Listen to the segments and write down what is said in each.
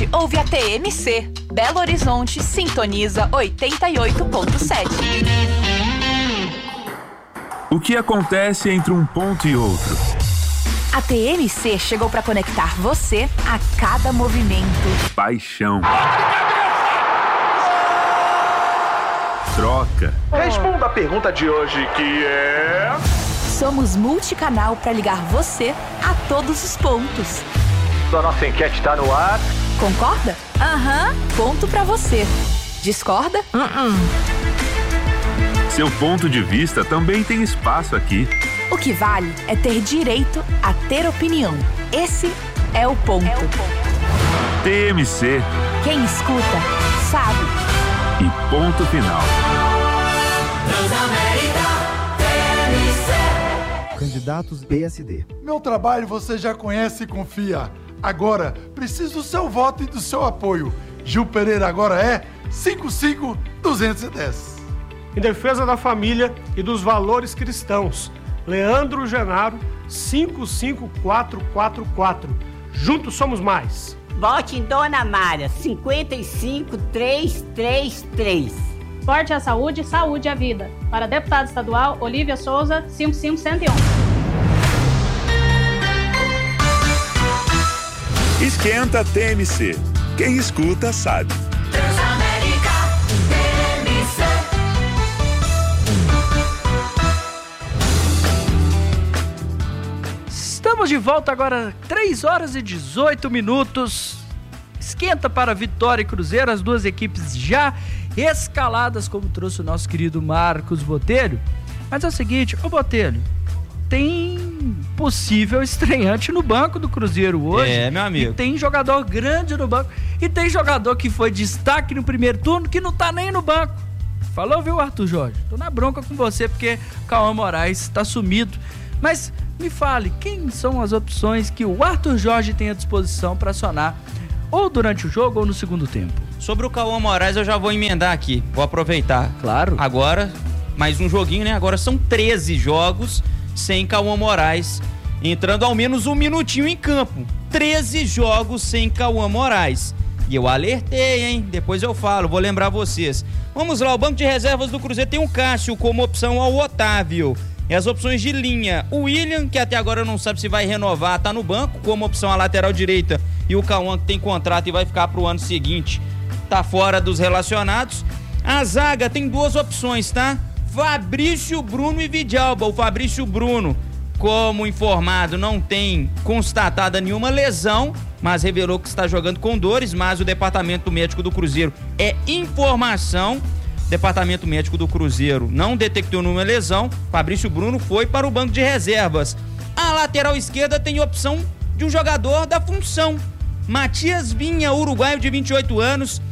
ouve a TMC. Belo Horizonte sintoniza 88.7. O que acontece entre um ponto e outro? A TMC chegou para conectar você a cada movimento. Paixão. Troca. Responda a pergunta de hoje, que é... Somos multicanal para ligar você a todos os pontos. A nossa enquete está no ar. Concorda? Aham. Ponto para você. Discorda? Seu ponto de vista também tem espaço aqui. O que vale é ter direito a ter opinião. Esse é o ponto. TMC. Quem escuta, sabe. E ponto final. Candidatos PSD. Meu trabalho você já conhece e confia. Agora, preciso do seu voto e do seu apoio. Gil Pereira agora é 55210. Em defesa da família e dos valores cristãos, Leandro Genaro, 55444. Juntos somos mais. Vote em Dona Mara, 55333. Forte à saúde, saúde à vida. Para deputado estadual, Olívia Souza, 55101. Esquenta TMC. Quem escuta sabe. Transamérica TMC. Estamos de volta agora, 3h18. Esquenta para Vitória e Cruzeiro, as duas equipes já escaladas, como trouxe o nosso querido Marcos Botelho. Mas é o seguinte, ô Botelho, tem possível estreante no banco do Cruzeiro hoje. É, meu amigo. E tem jogador grande no banco. E tem jogador que foi destaque no primeiro turno que não tá nem no banco. Falou, viu, Arthur Jorge? Tô na bronca com você porque Cauã Moraes tá sumido. Mas me fale, quem são as opções que o Arthur Jorge tem à disposição para acionar ou durante o jogo ou no segundo tempo? Sobre o Cauã Moraes eu já vou emendar aqui, vou aproveitar. Claro. Agora, mais um joguinho, né? Agora são 13 jogos sem Cauã Moraes, entrando ao menos um minutinho em campo. 13 jogos sem Cauã Moraes. E eu alertei, hein? Depois eu falo, vou lembrar vocês. Vamos lá, o banco de reservas do Cruzeiro tem um Cássio como opção ao Otávio. E as opções de linha, o William, que até agora não sabe se vai renovar, tá no banco como opção à lateral direita. E o Cauã, que tem contrato e vai ficar pro ano seguinte, tá fora dos relacionados. A zaga tem duas opções, tá? Fabrício Bruno e Vidalba. O Fabrício Bruno, como informado, não tem constatada nenhuma lesão, mas revelou que está jogando com dores, mas o departamento médico do Cruzeiro é informação. O departamento médico do Cruzeiro não detectou nenhuma lesão. Fabrício Bruno foi para o banco de reservas. A lateral esquerda tem opção de um jogador da função. Matias Vinha, uruguaio de 28 anos,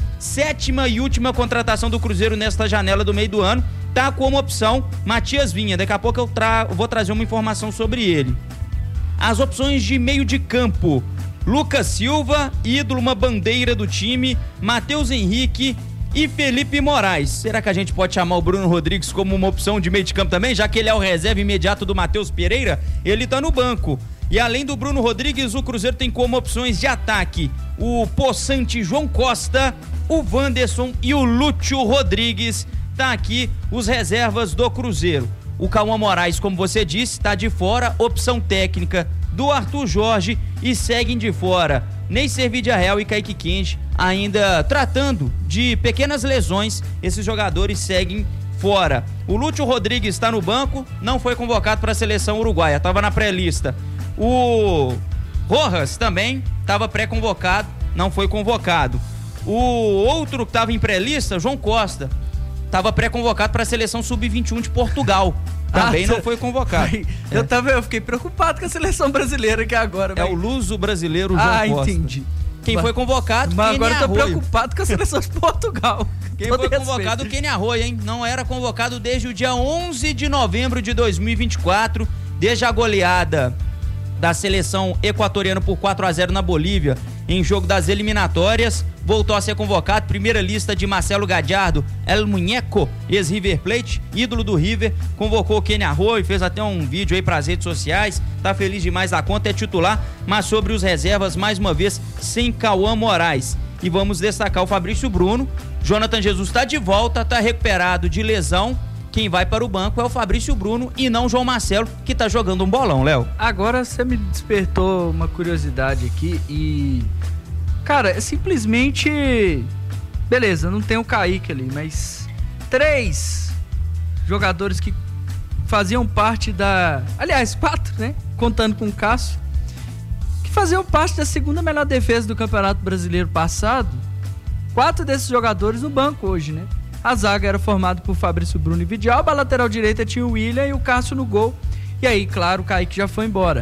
7ª e última contratação do Cruzeiro nesta janela do meio do ano. Tá como opção Matias Vinha. Daqui a pouco eu vou trazer uma informação sobre ele. As opções de meio de campo: Lucas Silva, ídolo, uma bandeira do time, Matheus Henrique e Felipe Moraes. Será que a gente pode chamar o Bruno Rodrigues como uma opção de meio de campo também, já que ele é o reserva imediato do Matheus Pereira? Ele tá no banco. E além do Bruno Rodrigues, o Cruzeiro tem como opções de ataque o possante João Costa, o Wanderson e o Lúcio Rodrigues. Tá aqui os reservas do Cruzeiro. O Cauã Moraes, como você disse, tá de fora, opção técnica do Arthur Jorge, e seguem de fora Neisser Vidiarreal e Kaique Kenji, ainda tratando de pequenas lesões. Esses jogadores seguem fora. O Lúcio Rodrigues está no banco, não foi convocado para a seleção uruguaia, estava na pré-lista. O Rojas também estava pré-convocado, não foi convocado. O outro que estava em pré-lista, João Costa, estava pré-convocado para a seleção sub-21 de Portugal. Também não foi convocado. Eu fiquei preocupado com a seleção brasileira aqui agora. É o luso brasileiro João Costa. Entendi. Quem foi convocado? Mas Kenny agora eu tô Arroio. preocupado com a seleção de Portugal. Quem foi convocado? O Kenny Arroio, hein? Não era convocado desde o dia 11 de novembro de 2024, desde a goleada da seleção equatoriana por 4-0 na Bolívia, em jogo das eliminatórias. Voltou a ser convocado, primeira lista de Marcelo Gadiardo, El Muñeco, ex-River Plate, ídolo do River, convocou o Kenny Arroio, fez até um vídeo aí pras redes sociais, tá feliz demais da conta, é titular, mas sobre os reservas, mais uma vez, sem Cauã Moraes. E vamos destacar o Fabrício Bruno. Jonathan Jesus está de volta, está recuperado de lesão. Quem vai para o banco é o Fabrício Bruno e não o João Marcelo, que tá jogando um bolão, Léo. Agora você me despertou uma curiosidade aqui e... Cara, é simplesmente... Beleza, não tem o Kaique ali, mas... 3 jogadores que faziam parte da... Aliás, 4, né? Contando com o Cássio. Que faziam parte da segunda melhor defesa do Campeonato Brasileiro passado. 4 desses jogadores no banco hoje, né? A zaga era formada por Fabrício Bruno e Vidalba, a lateral direita tinha o William e o Cássio no gol. E aí, claro, o Kaique já foi embora.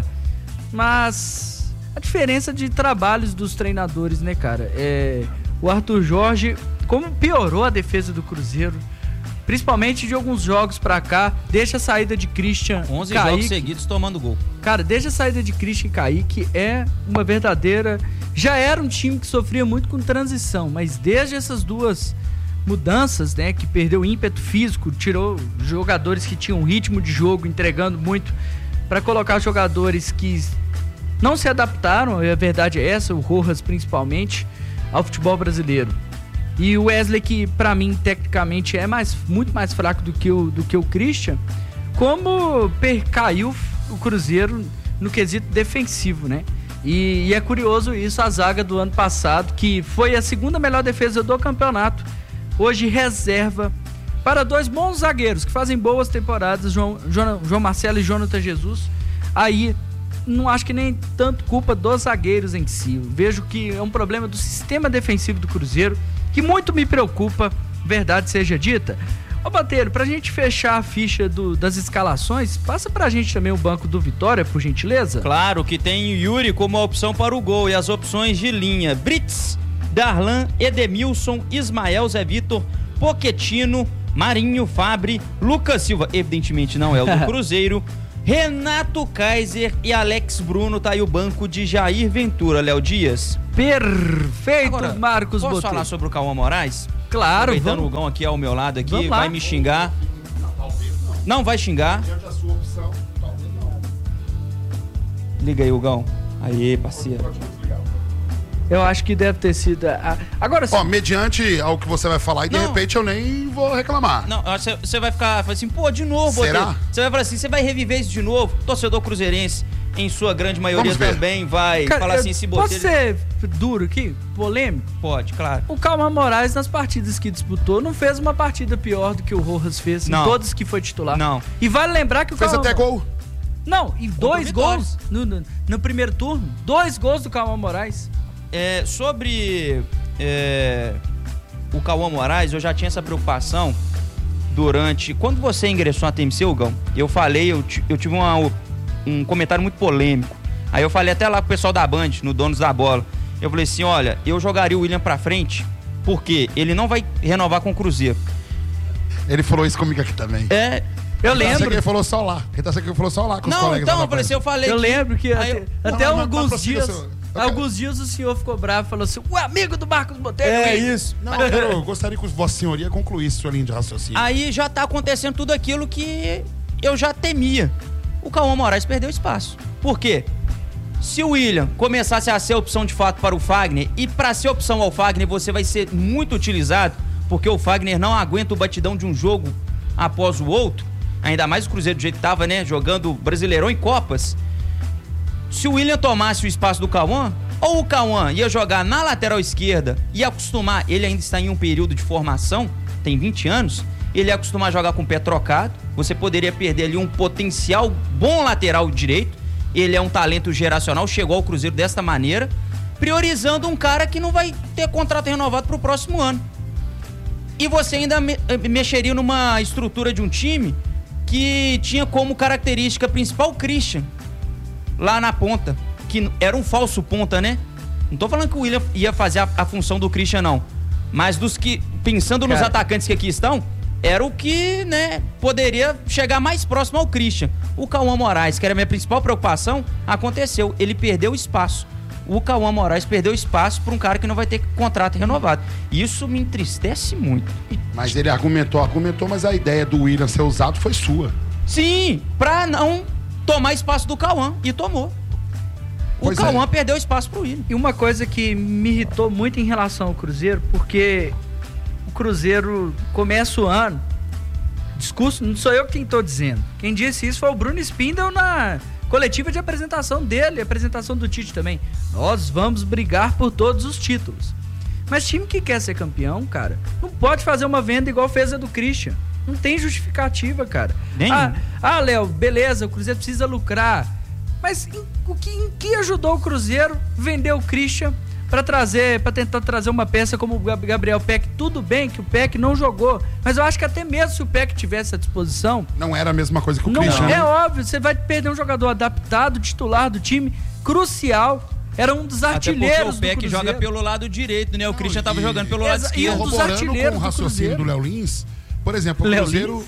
Mas a diferença de trabalhos dos treinadores, né, cara? O Arthur Jorge, como piorou a defesa do Cruzeiro, principalmente de alguns jogos pra cá, deixa a saída de Christian 11 Kaique, jogos seguidos tomando gol. Cara, desde a saída de Christian Kaique é uma verdadeira... Já era um time que sofria muito com transição, mas desde essas duas mudanças, né, que perdeu o ímpeto físico, tirou jogadores que tinham ritmo de jogo, entregando muito, para colocar jogadores que não se adaptaram, a verdade é essa, o Rojas principalmente, ao futebol brasileiro. E o Wesley, que pra mim tecnicamente é muito mais fraco do que o Christian, como caiu o Cruzeiro no quesito defensivo, né? E é curioso isso, a zaga do ano passado, que foi a segunda melhor defesa do campeonato, hoje reserva para 2 bons zagueiros que fazem boas temporadas, João Marcelo e Jonathan Jesus. Aí não acho que nem tanto culpa dos zagueiros em si. Eu vejo que é um problema do sistema defensivo do Cruzeiro, que muito me preocupa, verdade seja dita. Ô Bateiro, pra gente fechar a ficha das escalações, passa pra gente também o banco do Vitória, por gentileza. Claro que tem o Yuri como a opção para o gol e as opções de linha: Brits, Darlan, Edemilson, Ismael, Zé Vitor, Pochettino, Marinho, Fabri, Lucas Silva, evidentemente não é o do Cruzeiro, Renato Kaiser e Alex Bruno. Tá aí o banco de Jair Ventura, Léo Dias. Perfeito. Agora, Marcos Botelho. Posso falar sobre o Cauã Moraes? Claro. Aproveitando o Gão aqui ao meu lado aqui, vai me xingar. Não vai xingar. Liga aí, Gão. Aí, parceiro. Eu acho que deve ter sido... Agora, ó, mediante ao que você vai falar, e de repente eu nem vou reclamar. Não, você vai ficar assim, pô, de novo. Será? Você vai falar assim, você vai reviver isso de novo. Torcedor cruzeirense, em sua grande maioria, também vai falar assim, se Botelho... Posso ser duro aqui? Polêmico? Pode, claro. O Cauã Moraes, nas partidas que disputou, não fez uma partida pior do que o Rojas fez, não, em todas que foi titular. Não. E vale lembrar que o Cauã... Fez até gol. Não, e 2 gols no primeiro turno. 2 gols do Cauã Moraes. Sobre o Cauã Moraes, eu já tinha essa preocupação durante... Quando você ingressou na TMC, Gão, eu falei, eu tive um comentário muito polêmico. Aí eu falei até lá com o pessoal da Band, no Donos da Bola. Eu falei assim, olha, eu jogaria o William pra frente, porque ele não vai renovar com o Cruzeiro. Ele falou isso comigo aqui também. Eu lembro. Ele falou só lá. Ele tá que ele falou só lá com os colegas. Então, eu falei eu lembro que até alguns dias... Okay. Alguns dias o senhor ficou bravo e falou assim, o amigo do Marcos Botelho. É isso. Não, eu gostaria que Vossa Senhoria concluísse sua linha de raciocínio. Aí já tá acontecendo tudo aquilo que eu já temia. O Cauã Moraes perdeu espaço. Por quê? Se o William começasse a ser opção de fato para o Fagner, e para ser opção ao Fagner você vai ser muito utilizado, porque o Fagner não aguenta o batidão de um jogo após o outro, ainda mais o Cruzeiro do jeito que tava, né, jogando Brasileirão em Copas. Se o William tomasse o espaço do Cauã, ou o Cauã ia jogar na lateral esquerda e acostumar, ele ainda está em um período de formação, tem 20 anos, ele ia acostumar a jogar com o pé trocado, você poderia perder ali um potencial bom lateral direito, ele é um talento geracional, chegou ao Cruzeiro desta maneira, priorizando um cara que não vai ter contrato renovado para o próximo ano. E você ainda mexeria numa estrutura de um time que tinha como característica principal o Christian, lá na ponta, que era um falso ponta, né? Não tô falando que o William ia fazer a função do Christian, não. Mas dos que, pensando nos atacantes que aqui estão, era o que, né, poderia chegar mais próximo ao Christian. O Cauã Moraes, que era a minha principal preocupação, aconteceu. Ele perdeu espaço. O Cauã Moraes perdeu espaço para um cara que não vai ter contrato renovado. Isso me entristece muito. Mas ele argumentou, mas a ideia do William ser usado foi sua. Sim, pra não tomar espaço do Cauã, e tomou. O Cauã perdeu espaço pro William. E uma coisa que me irritou muito em relação ao Cruzeiro, porque o Cruzeiro começa o ano, discurso, não sou eu quem tô dizendo, quem disse isso foi o Bruno Spindel na coletiva de apresentação dele, apresentação do Tite também. Nós vamos brigar por todos os títulos. Mas time que quer ser campeão, cara, não pode fazer uma venda igual fez a do Christian. Não tem justificativa, cara. Léo, beleza, o Cruzeiro precisa lucrar. Mas em que ajudou o Cruzeiro vender o Christian para tentar trazer uma peça como o Gabriel Peck? Tudo bem que o Peck não jogou, mas eu acho que até mesmo se o Peck tivesse à disposição... Não era a mesma coisa que o Christian. É óbvio, você vai perder um jogador adaptado, titular do time, crucial. Era um dos artilheiros do Cruzeiro. O Peck joga pelo lado direito, né? O Christian tava jogando pelo lado esquerdo. Um dos artilheiros com o raciocínio do Léo Lins, por exemplo, o Cruzeiro...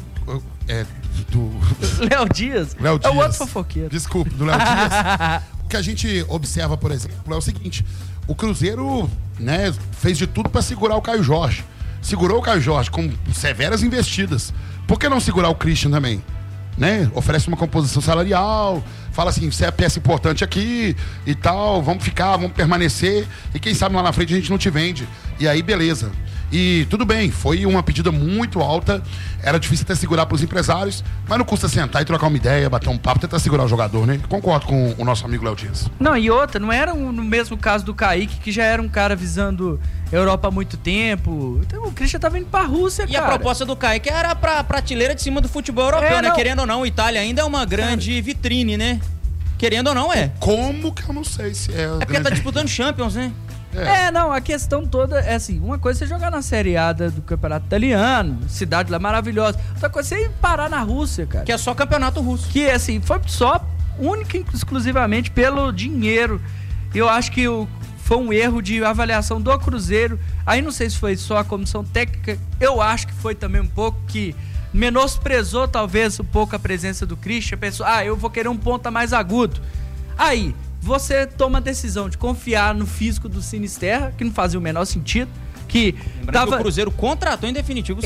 Léo Dias? É o outro fofoqueiro. Desculpa, do Léo Dias. O que a gente observa, por exemplo, é o seguinte: o Cruzeiro, né, fez de tudo para segurar o Caio Jorge. Segurou o Caio Jorge com severas investidas. Por que não segurar o Christian também? Né? Oferece uma composição salarial, fala assim, você é peça importante aqui e tal, vamos ficar, vamos permanecer, e quem sabe lá na frente a gente não te vende. E aí, beleza. E tudo bem, foi uma pedida muito alta, era difícil até segurar para os empresários, mas não custa sentar e trocar uma ideia, bater um papo, tentar segurar o jogador, né? Concordo com o nosso amigo Léo Dias. Não, e outra, não era no mesmo caso do Kaique, que já era um cara visando Europa há muito tempo. Então o Christian tava indo pra Rússia, cara. E a proposta do Kaique era pra prateleira de cima do futebol europeu, né? Querendo ou não, a Itália ainda é uma grande vitrine, né? Querendo ou não, é. Como que eu não sei se é... É porque tá disputando Champions, né? Não, a questão toda é assim, uma coisa é você jogar na Série A do Campeonato Italiano, cidade lá maravilhosa, outra coisa é você ir parar na Rússia, cara. Que é só campeonato russo. Que, assim, foi só, única e exclusivamente pelo dinheiro. Eu acho que foi um erro de avaliação do Cruzeiro, aí não sei se foi só a comissão técnica, eu acho que foi também um pouco que menosprezou talvez um pouco a presença do Christian, pensou, eu vou querer um ponta mais agudo. Aí... você toma a decisão de confiar no físico do Sinisterra, que não fazia o menor sentido, que o Cruzeiro contratou em definitivo o